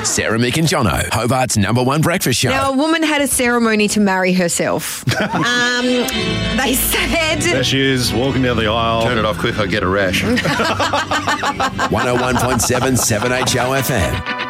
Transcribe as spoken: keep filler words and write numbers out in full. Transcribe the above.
Sarah, Mick and Jono, Hobart's number one breakfast show. Now, a woman had a ceremony to marry herself. um, they said... There she is, walking down the aisle. Turn it off quick, I get a rash. one oh one point seven, seven H O F M.